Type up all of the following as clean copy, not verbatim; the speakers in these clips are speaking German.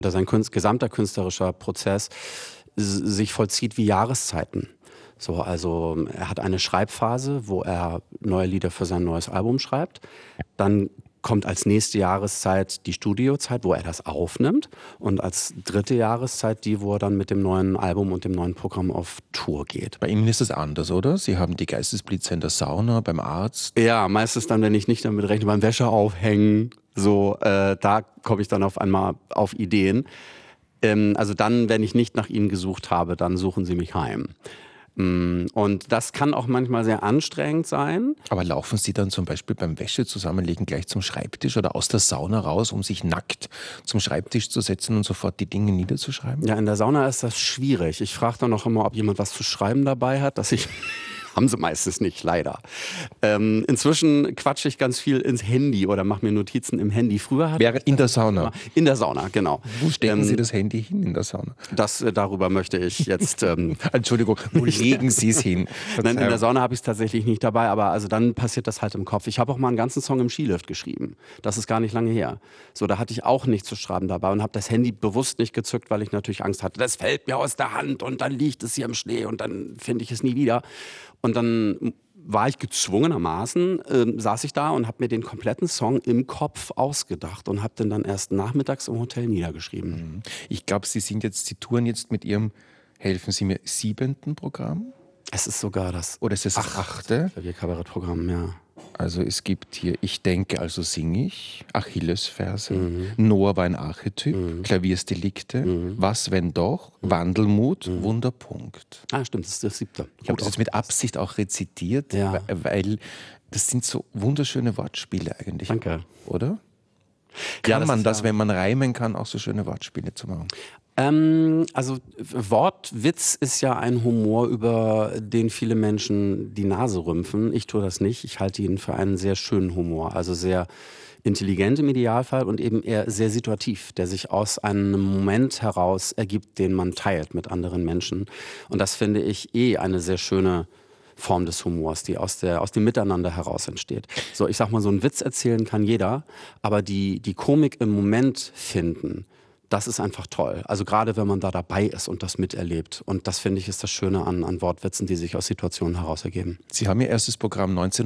dass ein gesamter künstlerischer Prozess sich vollzieht wie Jahreszeiten. So, also er hat eine Schreibphase, wo er neue Lieder für sein neues Album schreibt. Dann kommt als nächste Jahreszeit die Studiozeit, wo er das aufnimmt. Und als dritte Jahreszeit die, wo er dann mit dem neuen Album und dem neuen Programm auf Tour geht. Bei Ihnen ist das anders, oder? Sie haben die Geistesblitze in der Sauna, beim Arzt. Ja, meistens dann, wenn ich nicht damit rechne, beim Wäsche aufhängen. So, da komme ich dann auf einmal auf Ideen. Also dann, wenn ich nicht nach ihnen gesucht habe, dann suchen sie mich heim. Und das kann auch manchmal sehr anstrengend sein. Aber laufen Sie dann zum Beispiel beim Wäsche zusammenlegen gleich zum Schreibtisch oder aus der Sauna raus, um sich nackt zum Schreibtisch zu setzen und sofort die Dinge niederzuschreiben? Ja, in der Sauna ist das schwierig. Ich frage dann noch immer, ob jemand was zu schreiben dabei hat, dass ich... Haben sie meistens nicht, leider. Inzwischen quatsche ich ganz viel ins Handy oder mache mir Notizen im Handy. Früher Wäre in der Sauna? In der Sauna, genau. Wo stecken Sie das Handy hin in der Sauna? Darüber möchte ich jetzt... Entschuldigung, wo legen Sie es hin? Nein, in der Sauna habe ich es tatsächlich nicht dabei, aber also dann passiert das halt im Kopf. Ich habe auch mal einen ganzen Song im Skilift geschrieben. Das ist gar nicht lange her. So, da hatte ich auch nichts zu schreiben dabei und habe das Handy bewusst nicht gezückt, weil ich natürlich Angst hatte, das fällt mir aus der Hand und dann liegt es hier im Schnee und dann finde ich es nie wieder. Und dann war ich gezwungenermaßen, saß ich da und habe mir den kompletten Song im Kopf ausgedacht und habe den dann erst nachmittags im Hotel niedergeschrieben. Ich glaube, Sie touren jetzt mit Ihrem, helfen Sie mir, 7. Programm? Es ist sogar das Oder ist es das 8.? Klavierkabarettprogramm, ja. Also es gibt hier Ich denke, also singe ich, Achillesferse, Noah war ein Archetyp, Klaviersdelikte, Was wenn doch, Wandelmut, Wunderpunkt. Ah, stimmt, das ist das 7. Ich habe das jetzt mit Absicht auch rezitiert, Ja. weil das sind so wunderschöne Wortspiele eigentlich. Danke. Oder? Ja, Kann man das, ja, wenn man reimen kann, auch so schöne Wortspiele zu machen? Also Wortwitz ist ja ein Humor, über den viele Menschen die Nase rümpfen. Ich tue das nicht. Ich halte ihn für einen sehr schönen Humor, also sehr intelligent im Idealfall und eben eher sehr situativ, der sich aus einem Moment heraus ergibt, den man teilt mit anderen Menschen. Und das finde ich eine sehr schöne Form des Humors, die aus dem Miteinander heraus entsteht. So, ich sag mal, so einen Witz erzählen kann jeder, aber die Komik im Moment finden, das ist einfach toll. Also gerade wenn man da dabei ist und das miterlebt. Und das finde ich ist das Schöne an Wortwitzen, die sich aus Situationen heraus ergeben. Sie haben Ihr erstes Programm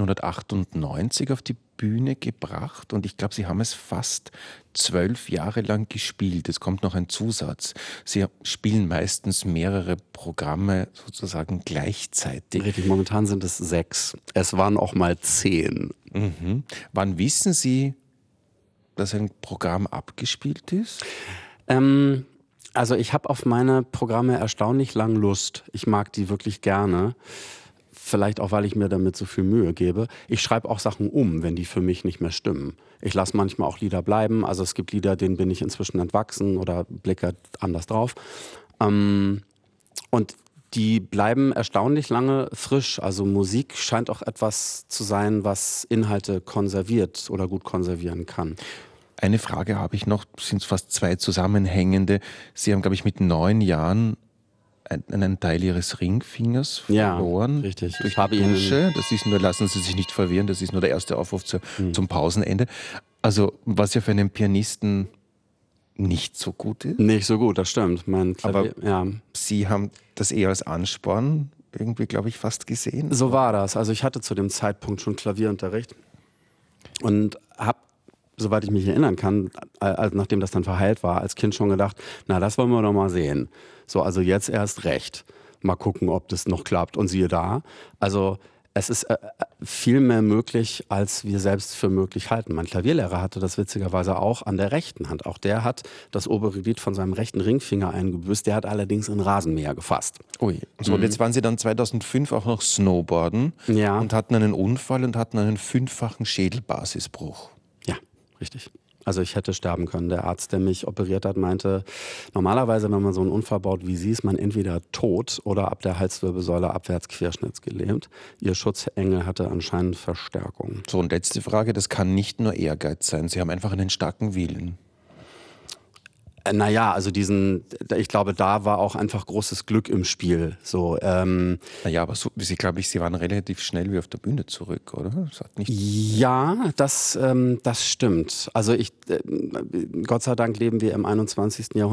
1998 auf die Bühne gebracht und ich glaube, Sie haben es fast 12 Jahre lang gespielt. Es kommt noch ein Zusatz. Sie spielen meistens mehrere Programme sozusagen gleichzeitig. Richtig, momentan sind es 6. Es waren auch mal 10. Wann wissen Sie, dass ein Programm abgespielt ist? Also ich habe auf meine Programme erstaunlich lang Lust. Ich mag die wirklich gerne. Vielleicht auch, weil ich mir damit so viel Mühe gebe. Ich schreibe auch Sachen um, wenn die für mich nicht mehr stimmen. Ich lasse manchmal auch Lieder bleiben. Also es gibt Lieder, denen bin ich inzwischen entwachsen oder blicke anders drauf. Und die bleiben erstaunlich lange frisch. Also Musik scheint auch etwas zu sein, was Inhalte konserviert oder gut konservieren kann. Eine Frage habe ich noch, sind fast 2 zusammenhängende. Sie haben, glaube ich, mit 9 Jahren einen Teil Ihres Ringfingers verloren. Ja, richtig. Durch die Dusche. Das ist nur, lassen Sie sich nicht verwirren, das ist nur der erste Aufruf zum Pausenende. Also, was ja für einen Pianisten nicht so gut ist. Nicht so gut, das stimmt. Aber Sie haben das eher als Ansporn irgendwie, glaube ich, fast gesehen. So war das. Also ich hatte zu dem Zeitpunkt schon Klavierunterricht und habe, soweit ich mich erinnern kann, nachdem das dann verheilt war, als Kind schon gedacht, na, das wollen wir doch mal sehen. So, also jetzt erst recht. Mal gucken, ob das noch klappt. Und siehe da, also es ist viel mehr möglich, als wir selbst für möglich halten. Mein Klavierlehrer hatte das witzigerweise auch an der rechten Hand. Auch der hat das obere Glied von seinem rechten Ringfinger eingebüßt. Der hat allerdings in Rasenmäher gefasst. Ui. So, und jetzt waren Sie dann 2005 auch noch Snowboarden und hatten einen Unfall und hatten einen 5-fachen Schädelbasisbruch. Ja, richtig. Also ich hätte sterben können. Der Arzt, der mich operiert hat, meinte, normalerweise, wenn man so einen Unfall baut wie Sie, ist man entweder tot oder ab der Halswirbelsäule abwärts querschnittsgelähmt. Ihr Schutzengel hatte anscheinend Verstärkung. So, und letzte Frage, das kann nicht nur Ehrgeiz sein. Sie haben einfach einen starken Willen. Naja, also ich glaube, da war auch einfach großes Glück im Spiel. So, naja, aber so, Sie waren relativ schnell wie auf der Bühne zurück, oder? Das hat nicht ja, das stimmt. Also Gott sei Dank leben wir im 21. Jahrhundert.